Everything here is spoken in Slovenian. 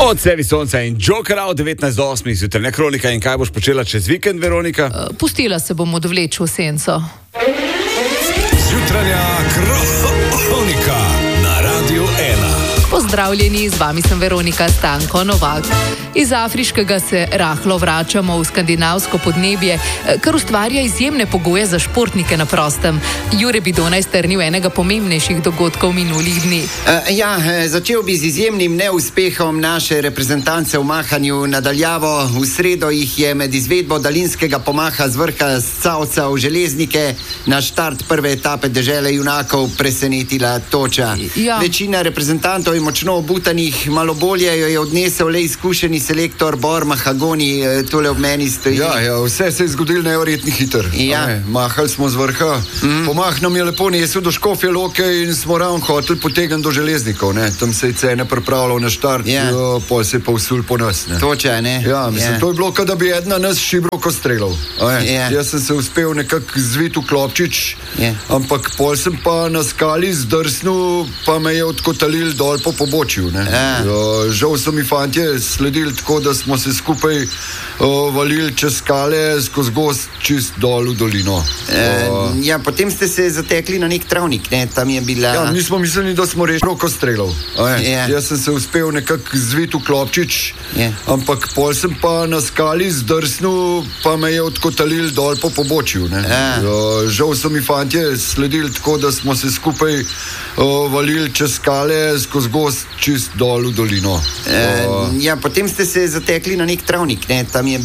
Od sebi sonca in Jokera od 19 do 8 zjutraj, ne kronika. In kaj boš počela čez vikend, Veronika? Pustila se bom odvleči v senco. Jutranja kronika na Radiu 1. Pozdravljeni, z vami sem Veronika Stanko Novak. Iz afriškega se rahlo vračamo v skandinavsko podnebje, kar ustvarja izjemne pogoje za športnike na prostem. Jure Bidona je strnil enega pomembnejših dogodkov minulih dni. Začel bi z izjemnim neuspehom naše reprezentance v mahanju nadaljavo. V sredo jih je med izvedbo daljinskega pomaha z vrha Scavca v Železnike na štart prve etape dežele junakov presenetila toča. Večina reprezentantov je močno obutanih, malo bolje jo je odnesel le izkušeni selektor Bor Mahagoni, tole ob meni stoji. Vse se je zgodilo neverjetno hitro. Mahali smo z vrha, pomah nam je lepo nesel do Škofje Loke in smo ravno hoteli potegniti do Železnikov, ne. Tam se je cene pripravljal na štart, pol se je pa vsul po nas, ne. Toča, ne? To je bilo, kada bi ena nas šibroko streljal. Jaz sem se uspel nekako zvit v klopčič, ampak pol sem pa na skali zdrsnil, pa me je odkotalil dol po pobočju, ne. Žal so mi fantje sledili tako, da smo se skupaj valili čez skale, skozi gozd, čist dol v dolino. Potem ste se zatekli na nek travnik, ne, tam je bila... Mi smo mislili, da smo reči roko streljal. Jaz sem se uspel nekako zvit v klopčič, ampak pol sem pa na skali zdrsnil, pa me je odkotalil dol po pobočju, ne. Žal so mi fantje sledili tako, da smo se skupaj valili čez skale, skozi gozd, čist dol v dolino. Potem ste se zatekli na nek travnik, ne, tam je